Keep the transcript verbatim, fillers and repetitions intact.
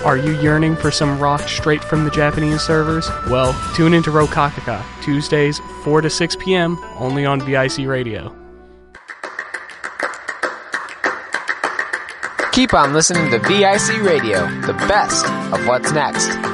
Are you yearning for some rock straight from the Japanese servers? Well, tune into Rokakaka, Tuesdays, four to six p.m., only on V I C Radio. Keep on listening to V I C Radio, the best of what's next.